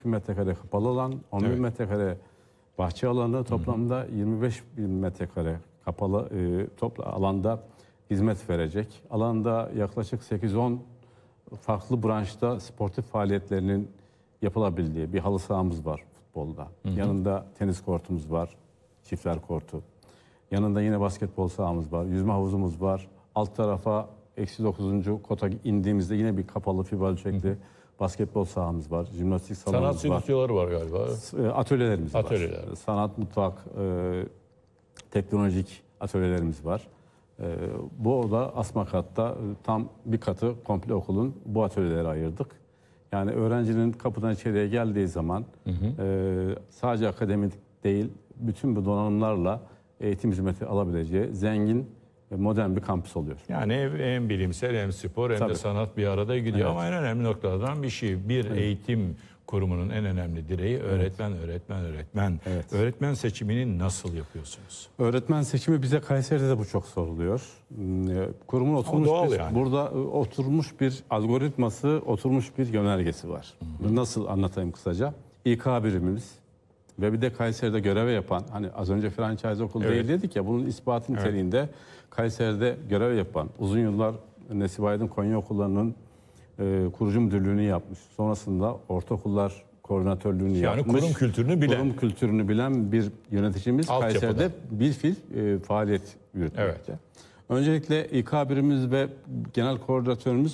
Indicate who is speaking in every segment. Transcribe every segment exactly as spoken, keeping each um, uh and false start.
Speaker 1: metrekare kapalı alan, on bin
Speaker 2: Evet.
Speaker 1: metrekare bahçe alanı, toplamda yirmi beş bin metrekare kapalı e, topla alanda hizmet verecek. Alanda yaklaşık sekiz on farklı branşta sportif faaliyetlerinin yapılabildiği bir halı sahamız var futbolda. Hı hı. Yanında tenis kortumuz var, çiftler kortu. Yanında yine basketbol sahamız var, yüzme havuzumuz var. Alt tarafa eksi dokuzuncu kota indiğimizde yine bir kapalı fiber ölçekli basketbol sahamız var, jimnastik salonumuz
Speaker 2: Sanat
Speaker 1: var.
Speaker 2: stüdyoları var galiba.
Speaker 1: Atölyelerimiz
Speaker 2: Atölyeler.
Speaker 1: var. Sanat, mutfak, e, teknolojik atölyelerimiz var. E, bu oda asma katta tam bir katı komple okulun bu atölyelere ayırdık. Yani öğrencinin kapıdan içeriye geldiği zaman hı hı. E, sadece akademik değil, bütün bu donanımlarla eğitim hizmeti alabileceği zengin ve modern bir kampüs oluyor.
Speaker 2: Yani hem bilimsel hem spor hem
Speaker 1: Tabii.
Speaker 2: de sanat bir arada gidiyor. Evet. Ama en önemli noktalardan bir şey. Bir evet. eğitim kurumunun en önemli direği öğretmen, evet. öğretmen, öğretmen. Evet. Öğretmen seçimini nasıl yapıyorsunuz?
Speaker 1: Öğretmen seçimi bize Kayseri'de de bu çok soruluyor. Kurumun oturmuş bir, yani. burada oturmuş bir algoritması, oturmuş bir yönergesi var. Hı hı. Nasıl anlatayım kısaca? İK birimimiz ve bir de Kayseri'de görev yapan, hani az önce franchise okul evet. değil dedik ya, bunun ispatı niteliğinde evet. Kayseri'de görev yapan, uzun yıllar Nesibe Aydın Konya okullarının e, kurucu müdürlüğünü yapmış. Sonrasında ortaokullar koordinatörlüğünü
Speaker 2: yani
Speaker 1: yapmış.
Speaker 2: Yani kurum kültürünü bilen.
Speaker 1: Kurum kültürünü bilen bir yöneticimiz
Speaker 2: Alt
Speaker 1: Kayseri'de
Speaker 2: yapıda.
Speaker 1: bir fil e, faaliyet yürütmekte. Evet. Öncelikle İK birimiz ve genel koordinatörümüz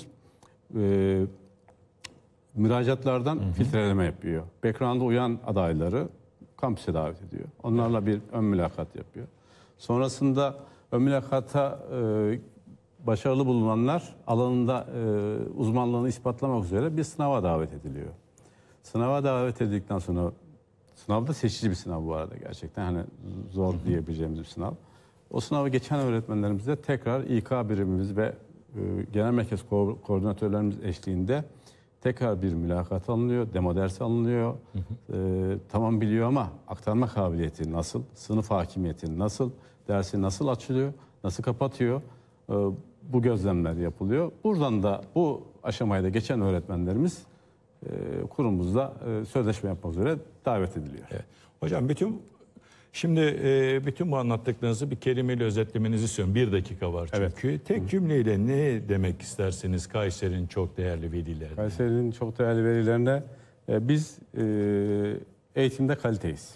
Speaker 1: e, müracaatlardan hı hı. filtreleme yapıyor. Background'a uyan adayları kampüse davet ediyor. Onlarla bir ön mülakat yapıyor. Sonrasında ön mülakata e, başarılı bulunanlar alanında e, uzmanlığını ispatlamak üzere bir sınava davet ediliyor. Sınava davet edildikten sonra, sınavda seçici bir sınav bu arada gerçekten, hani zor diyebileceğimiz bir sınav. O sınavı geçen öğretmenlerimize tekrar İK birimimiz ve e, genel merkez ko koordinatörlerimiz eşliğinde tekrar bir mülakat alınıyor, demo ders alınıyor. Hı hı. E, tamam biliyor ama aktarma kabiliyeti nasıl, sınıf hakimiyeti nasıl, dersi nasıl açılıyor, nasıl kapatıyor, e, bu gözlemler yapılıyor. Buradan da bu aşamayı da geçen öğretmenlerimiz e, kurumumuzda e, sözleşme yapmak üzere davet ediliyor.
Speaker 2: Evet. Hocam bütün şimdi e, bütün bu anlattıklarınızı bir kelimeyle özetlemenizi istiyorum. Bir dakika var çünkü. Evet. Tek cümleyle ne demek istersiniz Kayseri'nin çok değerli velilerine?
Speaker 1: Kayseri'nin çok değerli velilerine e, biz e, eğitimde kaliteyiz.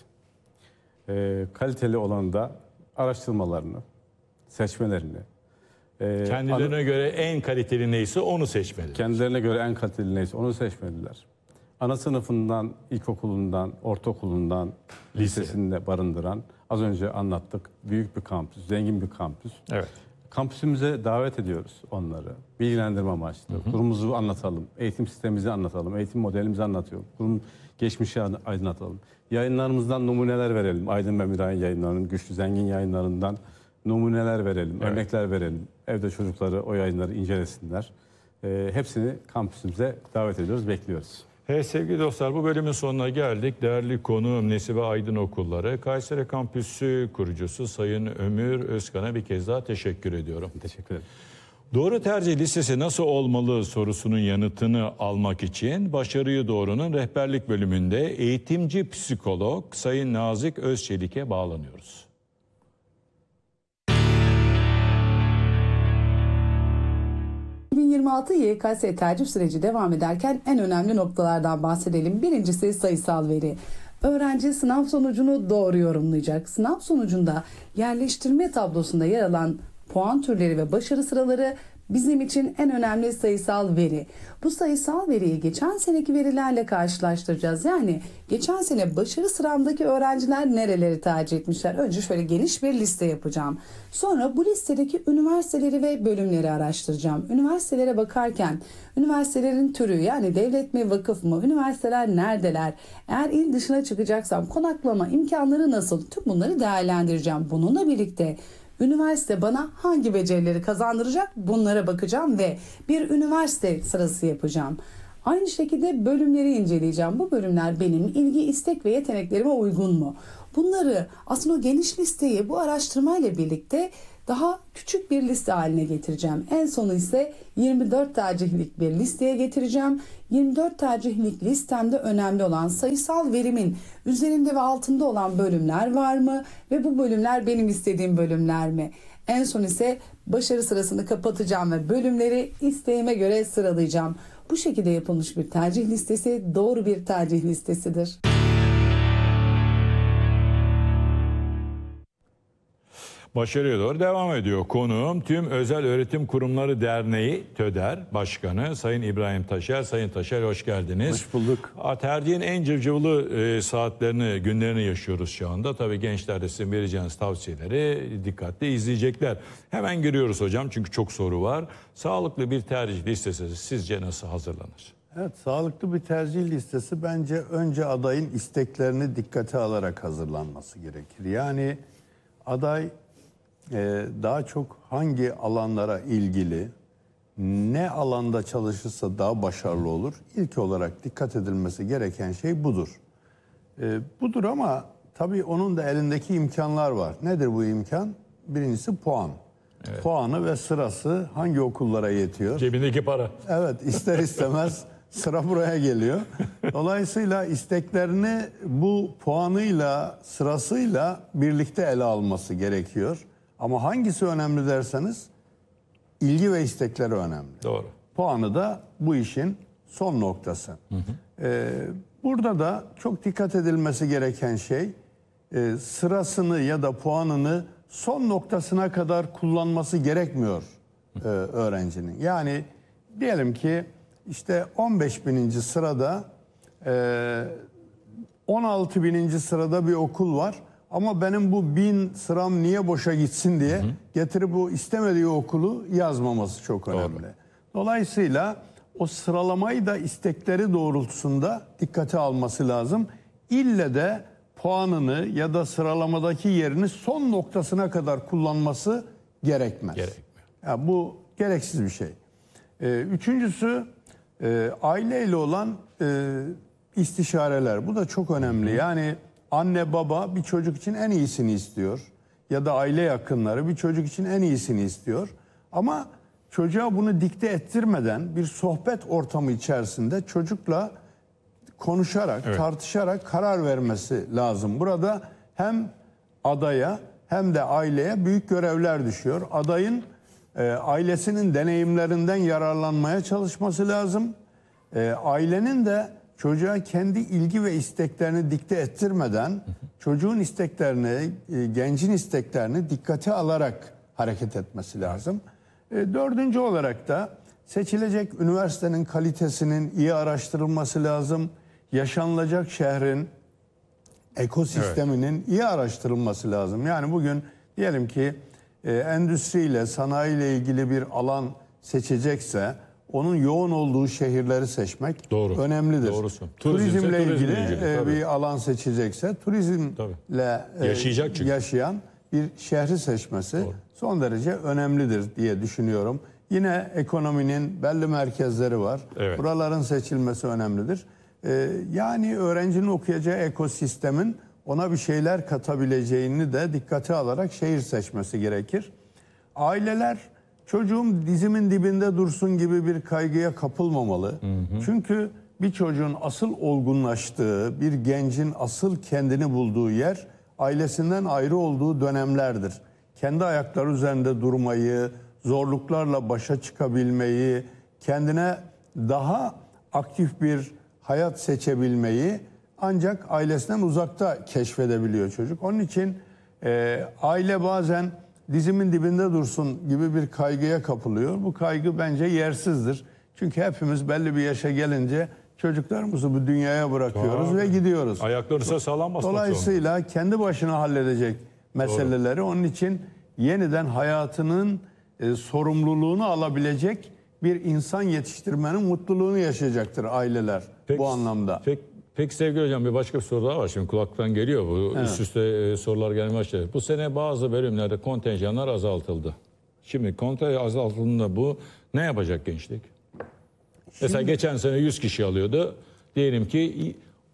Speaker 1: E, kaliteli olan da araştırmalarını, seçmelerini.
Speaker 2: E, Kendilerine ana, göre en kaliteli neyse onu seçmeliler.
Speaker 1: Kendilerine göre en kaliteli neyse onu seçmeliler. Ana sınıfından, ilkokulundan, ortaokulundan, Lise. lisesinde barındıran, az önce anlattık, büyük bir kampüs, zengin bir kampüs. Evet. Kampüsümüze davet ediyoruz onları. Bilgilendirme amaçlı. Hı hı. Kurumumuzu anlatalım, eğitim sistemimizi anlatalım, eğitim modelimizi anlatıyorum. Kurum geçmişi aydınlatalım. Yayınlarımızdan numuneler verelim. Aydın ve Miray'ın yayınlarının, Güçlü Zengin yayınlarından numuneler verelim, evet. örnekler verelim. Evde çocukları o yayınları incelesinler. E, hepsini kampüsümüze davet ediyoruz, bekliyoruz.
Speaker 2: Evet sevgili dostlar, bu bölümün sonuna geldik. Değerli konuğum Nesibe Aydın Okulları Kayseri Kampüsü kurucusu Sayın Ömür Özkan'a bir kez daha teşekkür ediyorum.
Speaker 1: Teşekkür ederim.
Speaker 2: Doğru tercih listesi nasıl olmalı sorusunun yanıtını almak için Başarıyı Doğru'nun rehberlik bölümünde eğitimci psikolog Sayın Nazik Özçelik'e bağlanıyoruz.
Speaker 3: iki bin yirmi altı Y K S tercih süreci devam ederken en önemli noktalardan bahsedelim. Birincisi sayısal veri. Öğrenci sınav sonucunu doğru yorumlayacak. Sınav sonucunda yerleştirme tablosunda yer alan puan türleri ve başarı sıraları bizim için en önemli sayısal veri. Bu sayısal veriyi geçen seneki verilerle karşılaştıracağız. Yani geçen sene başarı sıramdaki öğrenciler nereleri tercih etmişler? Önce şöyle geniş bir liste yapacağım. Sonra bu listedeki üniversiteleri ve bölümleri araştıracağım. Üniversitelere bakarken üniversitelerin türü, yani devlet mi, vakıf mı, üniversiteler neredeler? Eğer il dışına çıkacaksam konaklama imkanları nasıl? Tüm bunları değerlendireceğim. Bununla birlikte üniversite bana hangi becerileri kazandıracak, bunlara bakacağım ve bir üniversite sırası yapacağım. Aynı şekilde bölümleri inceleyeceğim. Bu bölümler benim ilgi, istek ve yeteneklerime uygun mu? Bunları aslında o geniş listeyi bu araştırmayla birlikte daha küçük bir liste haline getireceğim. En sonu ise yirmi dört tercihlik bir listeye getireceğim. yirmi dört tercihlik listemde önemli olan sayısal verimin üzerinde ve altında olan bölümler var mı? Ve bu bölümler benim istediğim bölümler mi? En son ise başarı sırasını kapatacağım ve bölümleri isteğime göre sıralayacağım. Bu şekilde yapılmış bir tercih listesi doğru bir tercih listesidir.
Speaker 2: Başarıya doğru devam ediyor. Konuğum Tüm Özel Öğretim Kurumları Derneği TÖDER Başkanı Sayın İbrahim Taşer. Sayın Taşer hoş geldiniz.
Speaker 4: Hoş bulduk.
Speaker 2: Tercihin en cıvcıvlı e, saatlerini, günlerini yaşıyoruz şu anda. Tabii gençler de sizin vereceğiniz tavsiyeleri dikkatle izleyecekler. Hemen giriyoruz hocam çünkü çok soru var. Sağlıklı bir tercih listesi sizce nasıl hazırlanır?
Speaker 4: Evet, sağlıklı bir tercih listesi bence önce adayın isteklerini dikkate alarak hazırlanması gerekir. Yani aday e, daha çok hangi alanlara ilgili, ne alanda çalışırsa daha başarılı olur. İlk olarak dikkat edilmesi gereken şey budur. E, budur ama tabii onun da elindeki imkanlar var. Nedir bu imkan? Birincisi puan. Evet. Puanı ve sırası hangi okullara yetiyor?
Speaker 2: Cebindeki para.
Speaker 4: Evet, ister istemez sıra buraya geliyor. Dolayısıyla isteklerini bu puanıyla, sırasıyla birlikte ele alması gerekiyor. Ama hangisi önemli derseniz ilgi ve istekleri önemli.
Speaker 2: Doğru.
Speaker 4: Puanı da bu işin son noktası. Hı hı. Ee, burada da çok dikkat edilmesi gereken şey e, sırasını ya da puanını son noktasına kadar kullanması gerekmiyor e, öğrencinin. Yani diyelim ki işte on beş bininci sırada e, on altı bininci sırada bir okul var. Ama benim bu bin sıram niye boşa gitsin diye hı hı. getirip bu istemediği okulu yazmaması çok önemli. Doğru. Dolayısıyla o sıralamayı da istekleri doğrultusunda dikkate alması lazım. İlle de puanını ya da sıralamadaki yerini son noktasına kadar kullanması gerekmez.
Speaker 2: Gerekmiyor.
Speaker 4: Yani bu gereksiz bir şey. Ee, üçüncüsü e, aileyle olan e, istişareler. Bu da çok önemli. Yani anne baba bir çocuk için en iyisini istiyor. Ya da aile yakınları bir çocuk için en iyisini istiyor. Ama çocuğa bunu dikte ettirmeden bir sohbet ortamı içerisinde çocukla konuşarak, evet. tartışarak karar vermesi lazım. Burada hem adaya hem de aileye büyük görevler düşüyor. Adayın e, ailesinin deneyimlerinden yararlanmaya çalışması lazım. E, ailenin de çocuğa kendi ilgi ve isteklerini dikte ettirmeden çocuğun isteklerini, e, gencin isteklerini dikkate alarak hareket etmesi lazım. E, dördüncü olarak da seçilecek üniversitenin kalitesinin iyi araştırılması lazım. Yaşanılacak şehrin ekosisteminin evet. iyi araştırılması lazım. Yani bugün diyelim ki e, endüstriyle, sanayiyle ilgili bir alan seçecekse onun yoğun olduğu şehirleri seçmek Doğru. önemlidir.
Speaker 2: Doğrusu.
Speaker 4: Turizmle
Speaker 2: Turizmse,
Speaker 4: ilgili,
Speaker 2: turizmle ilgili
Speaker 4: e, bir alan seçecekse turizmle e,
Speaker 2: Yaşayacak çünkü.
Speaker 4: yaşayan bir şehri seçmesi Doğru. son derece önemlidir diye düşünüyorum. Yine ekonominin belli merkezleri var. Evet. Buraların seçilmesi önemlidir. Ee, yani öğrencinin okuyacağı ekosistemin ona bir şeyler katabileceğini de dikkate alarak şehir seçmesi gerekir. Aileler çocuğum dizimin dibinde dursun gibi bir kaygıya kapılmamalı. Hı hı. Çünkü bir çocuğun asıl olgunlaştığı, bir gencin asıl kendini bulduğu yer ailesinden ayrı olduğu dönemlerdir. Kendi ayakları üzerinde durmayı, zorluklarla başa çıkabilmeyi, kendine daha aktif bir hayat seçebilmeyi ancak ailesinden uzakta keşfedebiliyor çocuk. Onun için e, aile bazen dizimin dibinde dursun gibi bir kaygıya kapılıyor. Bu kaygı bence yersizdir. Çünkü hepimiz belli bir yaşa gelince çocuklarımızı bu dünyaya bırakıyoruz Doğru. ve gidiyoruz.
Speaker 2: Ayaklarınıza sağlam basmak
Speaker 4: Dolayısıyla
Speaker 2: zorunda.
Speaker 4: kendi başına halledecek meseleleri Doğru. onun için yeniden hayatının e, sorumluluğunu alabilecek bir insan yetiştirmenin mutluluğunu yaşayacaktır aileler peki, bu anlamda.
Speaker 2: Peki, peki sevgili hocam bir başka bir soru daha var. Şimdi kulaktan geliyor bu evet. üst üste e, sorular gelmeye başladı. Bu sene bazı bölümlerde kontenjanlar azaltıldı. Şimdi kontenjan azaltıldığında bu ne yapacak gençlik? Şimdi, Mesela geçen sene yüz kişi alıyordu. Diyelim ki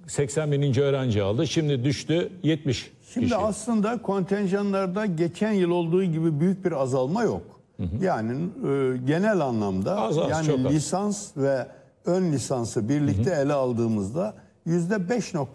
Speaker 2: seksen bininci öğrenci aldı. Şimdi düştü yetmiş
Speaker 4: Şimdi
Speaker 2: kişi.
Speaker 4: aslında kontenjanlarda geçen yıl olduğu gibi büyük bir azalma yok. Hı hı. Yani e, genel anlamda
Speaker 2: Az az, çok
Speaker 4: yani
Speaker 2: az.
Speaker 4: lisans ve ön lisansı birlikte hı hı. ele aldığımızda yüzde beş